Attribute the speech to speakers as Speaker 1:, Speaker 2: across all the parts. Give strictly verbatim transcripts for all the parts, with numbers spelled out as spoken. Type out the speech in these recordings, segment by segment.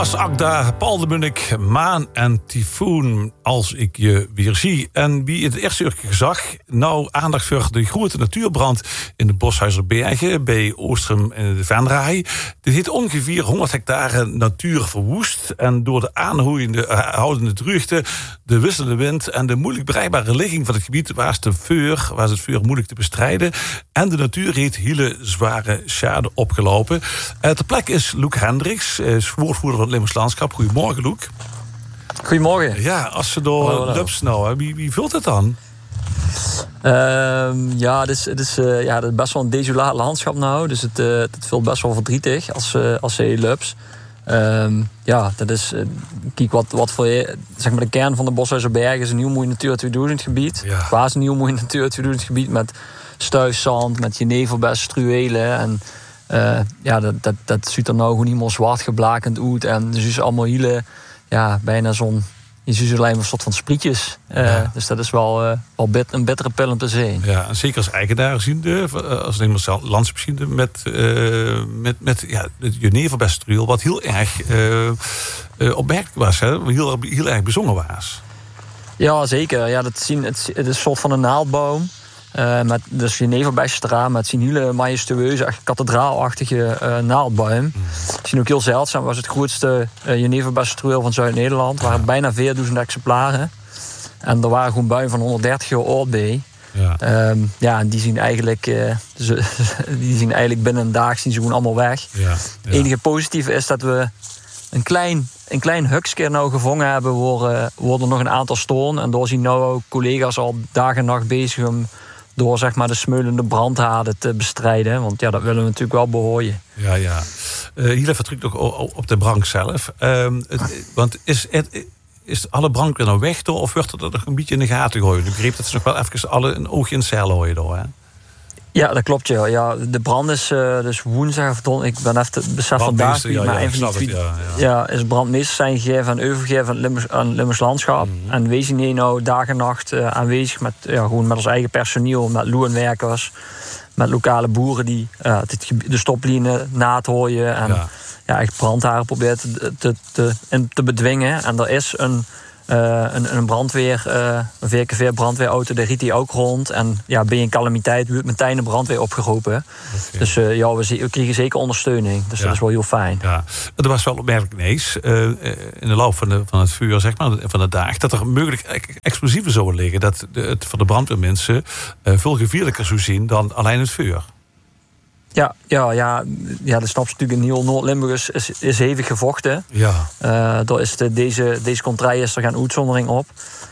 Speaker 1: Als Agda, Paul de Munnik, Maan en Tyfoon, als ik je weer zie. En wie het eerste uur zag, nou aandacht voor de grote natuurbrand in de Boshuizerbergen bij Oostrum en de Venray. Dit heeft ongeveer honderd hectare natuur verwoest. En door de aanhoudende houdende drukte, de wisselende wind en de moeilijk bereikbare ligging van het gebied was het vuur, was het vuur moeilijk te bestrijden. En de natuur heeft hele zware schade opgelopen. Uh, ter plekke is Loek Hendricks, is woordvoerder van het Limburgs Landschap. Goedemorgen, Loek.
Speaker 2: Goedemorgen.
Speaker 1: Ja, als ze door
Speaker 2: hallo, hallo.
Speaker 1: Lups nou, wie, wie vult het dan?
Speaker 2: Uh, ja, het is, het, is, uh, ja, het is best wel een desolaat landschap nou. Dus het, uh, het vult best wel verdrietig als, uh, als zee Lups. Um, ja, dat is... Uh, kijk, wat, wat voor je... Zeg maar de kern van de Boshuizerbergen is een heel mooi Natura tweeduizend gebied.
Speaker 1: Ja.
Speaker 2: Quasi een heel mooi Natura tweeduizend gebied met stuifzand, met jeneverbes, struwelen en... Uh, ja, dat, dat, dat ziet er nou gewoon helemaal zwart geblakend uit. En dus is allemaal hele, ja, bijna zo'n... Je ziet alleen maar een soort van sprietjes. Uh, ja. Dus dat is wel, uh, wel bit, een bittere pil om te zien.
Speaker 1: Ja, en zeker als eigenaar ziende, als Limburgs Landschap ziende, met, uh, met, met ja, het jeneverbesstruweel, wat heel erg uh, uh, opmerkelijk was, hè? Heel, heel erg bezongen was.
Speaker 2: Ja, zeker. Ja, dat zien, het, het is een soort van een naaldboom. Uh, met dus jeneverbestra, met zijn hele majestueuze, echt kathedraalachtige uh, naaldboom. Mm. Zien ook heel zeldzaam. Was het grootste uh, jeneverbesstruweel van Zuid-Nederland. Er waren ja. bijna vierduizend exemplaren. En er waren gewoon buien van honderddertig jaar oud bij. Ja. Um, ja, en die zien eigenlijk, uh, ze, die zien eigenlijk binnen een dag zien ze gewoon allemaal weg. Ja. Ja. Het enige positieve is dat we een klein, een klein huksje nou gevangen hebben, worden, worden nog een aantal stoorn. En door zien nou ook collega's al dag en nacht bezig om door zeg maar de smeulende brandhaarden te bestrijden. Want ja, dat willen we natuurlijk wel behoorjen.
Speaker 1: Ja, ja. Uh, hier even terug nog op de brand zelf. Uh, het, want is, het, is alle brand weer nou weg door, of wordt er nog een beetje in de gaten gegooid? Ik begreep dat ze nog wel even alle een oogje in het zeil gooien door, hè?
Speaker 2: Ja, dat klopt. Ja. Ja, de brand is uh, dus woensdag of don, ik ben even het besef vandaag niet,
Speaker 1: ja,
Speaker 2: maar
Speaker 1: ja,
Speaker 2: een van die
Speaker 1: het, ja, ja.
Speaker 2: ja, is brandmeester zijn gegeven en overgegeven aan het Limburgs, aan Limburgs Landschap. Mm-hmm. En we zijn hier nou dag en nacht uh, aanwezig met, ja, gewoon met ons eigen personeel, met loonwerkers, met lokale boeren die uh, de stoplinie na het hooien en ja. Ja, echt brandharen proberen te, te, te, te bedwingen. En er is een Uh, een, een brandweer, uh, een V K V brandweerauto, daar riet die ook rond. En ja, ben je een calamiteit, wordt meteen de brandweer opgeroepen. Okay. Dus uh, ja, we, we kregen zeker ondersteuning. Dus ja. Dat is wel heel fijn.
Speaker 1: Ja. Er was wel opmerkelijk ineens, uh, in de loop van, de, van het vuur, zeg maar, van de dag, dat er mogelijk explosieven zouden liggen. Dat de, het voor de brandweermensen uh, veel gevierlijker zou zien dan alleen het vuur.
Speaker 2: Ja, ja, ja, ja, de snaps natuurlijk in heel Noord-Limburg is, is hevig gevochten.
Speaker 1: Ja.
Speaker 2: Uh, daar is de, deze, deze contraille is er geen uitzondering op.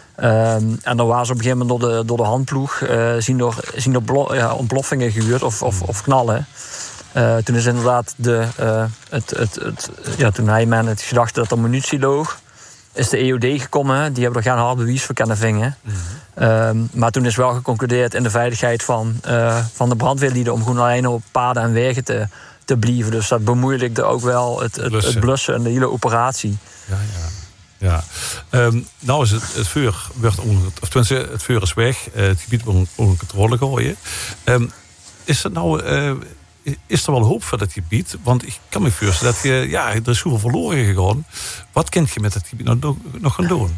Speaker 2: Um, en dan waren ze op een gegeven moment door de, door de handploeg uh, zien er, zien er blo- ja, ontploffingen gehuurd of, of, of knallen. Uh, toen is inderdaad de, uh, het, het, het, ja, toen hij men het gedacht dat er munitie loog, is de E O D gekomen. Die hebben er geen hard bewijs voor kunnen vingen. Mm-hmm. Um, maar toen is wel geconcludeerd in de veiligheid van, uh, van de brandweerlieden om gewoon alleen op paden en wegen te, te blijven. Dus dat bemoeilijkte ook wel het, het, het blussen en de hele operatie.
Speaker 1: Ja, ja. Ja. Um, nou is het, het vuur werd onder, of tenminste, het vuur is weg. Uh, het gebied wordt onder controle gooien. Um, is het nou... Uh, Is er wel hoop voor dat gebied? Want ik kan me voorstellen dat je, ja, er is zoveel verloren gegaan. Wat kun je met het gebied nou nog gaan doen?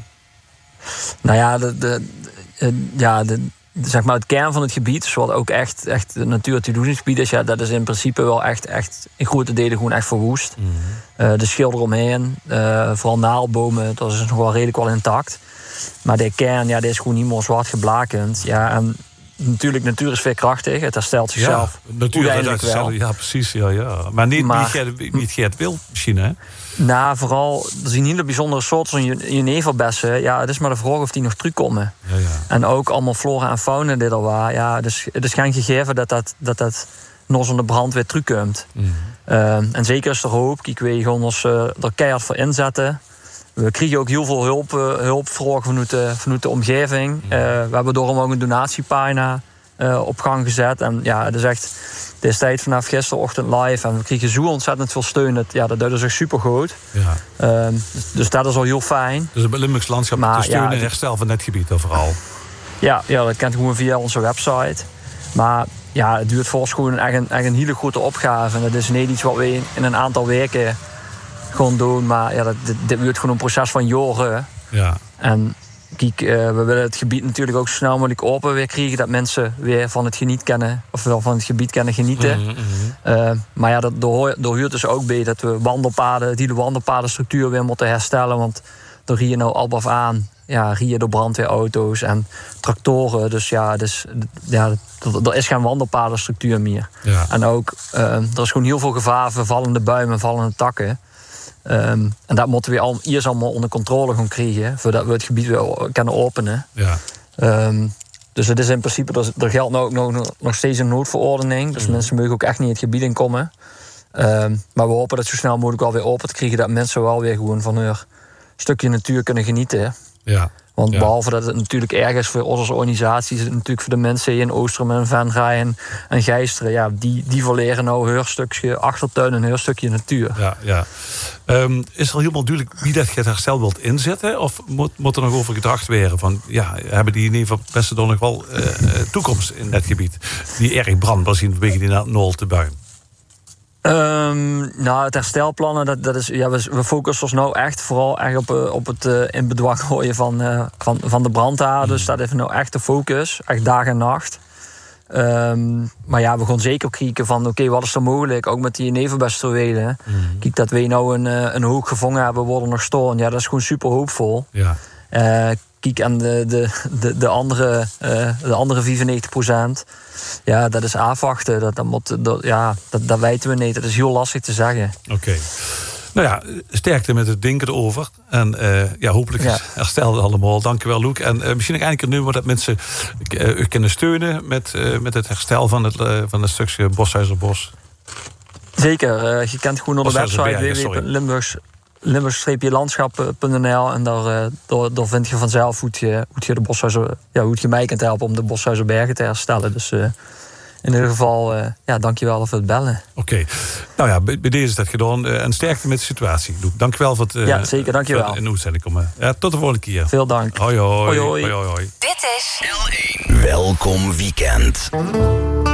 Speaker 2: Nou ja, de, de, de, ja de, zeg maar het kern van het gebied, dus wat ook echt, echt de Natura tweeduizend gebied is, ja, dat is in principe wel echt, echt in grote delen gewoon echt verwoest. Mm-hmm. Uh, de schil eromheen, uh, vooral naaldbomen, dat is nog wel redelijk wel intact. Maar de kern, ja, die is gewoon niet meer zwart geblakend. Ja, en natuurlijk, natuur is veerkrachtig. Het herstelt zichzelf.
Speaker 1: Ja, natuurlijk wel. Ja, precies. Ja, ja. Maar niet, maar, niet Gert Wild misschien, hè?
Speaker 2: Nou, vooral, er zijn hele bijzondere soorten jeneverbessen. Ja, het is maar de vraag of die nog terugkomen. Ja, ja. En ook allemaal flora en fauna die er waren. Ja, dus het is geen gegeven dat dat, dat, dat nog zonder brand weer terugkomt. Mm. Uh, en zeker is er hoop. Kijk, we gaan ons uh, er keihard voor inzetten. We kregen ook heel veel hulp, uh, hulpvragen vanuit de, vanuit de omgeving. Uh, we hebben door hem ook een donatiepagina uh, op gang gezet. En ja, het is echt destijds vanaf gisterochtend live. En we kregen zo ontzettend veel steun. Dat, ja, dat doet zich supergoed. Ja. Uh, dus, dus dat is al heel fijn.
Speaker 1: Dus het Limburgs Landschap maar, te steunen en ja, herstel van het gebied overal.
Speaker 2: Ja, ja, dat kan gewoon via onze website. Maar ja, het duurt voor ons gewoon echt een, echt een hele grote opgave. En dat is niet iets wat we in een aantal weken gewoon doen. Maar ja, dat, dit, dit wordt gewoon een proces van jaren.
Speaker 1: Ja.
Speaker 2: En kijk, uh, we willen het gebied natuurlijk ook zo snel mogelijk open weer krijgen. Dat mensen weer van het geniet kennen, of wel van het gebied kunnen genieten. Mm-hmm. Uh, maar ja, dat hoort dus ook bij dat we wandelpaden, die de wandelpadenstructuur weer moeten herstellen. Want er rie je nou al af aan, ja, rie je door brandweerauto's en tractoren. Dus ja, dus, ja er is geen wandelpadenstructuur meer. Ja. En ook, uh, er is gewoon heel veel gevaar voor vallende buimen, vallende takken. Um, en dat moeten we al, eerst allemaal onder controle gaan krijgen, voordat we het gebied weer kunnen openen. Ja. Um, dus het is in principe, er, er geldt nou ook nog, nog steeds een noodverordening. Dus mm. mensen mogen ook echt niet het gebied inkomen. Um, maar we hopen dat zo snel mogelijk wel weer open te krijgen, dat mensen wel weer gewoon van hun stukje natuur kunnen genieten. Ja. Want ja. behalve dat het natuurlijk erg is voor ons als organisatie, is het natuurlijk voor de mensen in Oostrum en Venray en, en Gijsteren. Ja, die, die verleren nou hun stukje achtertuin en hun stukje natuur.
Speaker 1: Ja, ja. Um, is er al helemaal duidelijk wie dat het herstel wilt inzetten? Of moet, moet er nog over gedacht worden? Van, ja, hebben die in ieder geval best nog wel uh, toekomst in het gebied? Die erg brandbaar zien vanwege die nul te buien.
Speaker 2: Um, nou, het herstelplannen, dat, dat is, ja, we, we focussen ons nou echt vooral echt op, op het uh, in bedwang gooien van, uh, van, van de brandhaar. Dus dat is nou echt de focus, echt dag en nacht. Um, maar ja, we gaan zeker kijken van, oké, okay, wat is er mogelijk? Ook met die nevenbestuwelen. Mm. Kijk, dat we nou een, een hoek gevangen hebben, worden nog storen. Ja, dat is gewoon super hoopvol. Ja. Uh, kijk, aan de, de, de, de, andere, uh, de andere vierennegentig procent. Ja, dat is afwachten. Dat, dat, moet, dat, ja, dat, dat weten we niet. Dat is heel lastig te zeggen.
Speaker 1: Oké. Okay. Nou ja, sterkte met het denken erover. En uh, ja, hopelijk ja. herstel het allemaal. Dank u wel, Loek. En uh, misschien ook eindelijk een nummer dat mensen uh, u kunnen steunen met, uh, met het herstel van het, uh, van het stukje Boshuizerbos.
Speaker 2: Zeker. Uh, je kent gewoon op de website w w w punt limburgs limburgs landschap punt n l en daar, uh, daar, daar vind je vanzelf hoe je, hoe je de Boshuizer, ja, hoe je mij kunt helpen om de Boshuizerbergen te herstellen. Dus uh, in ieder geval, uh, ja, dankjewel voor het bellen.
Speaker 1: Oké. Okay. Nou ja, bij, bij deze is dat gedaan. Uh, en sterkte met de situatie. Dankjewel voor het uh,
Speaker 2: ja, zeker, dankjewel.
Speaker 1: in de uitzending komen. Ja, tot de volgende keer.
Speaker 2: Veel dank.
Speaker 1: Hoi hoi.
Speaker 2: Hoi, hoi.
Speaker 1: hoi, hoi, hoi.
Speaker 3: Dit is L één. Welkom weekend.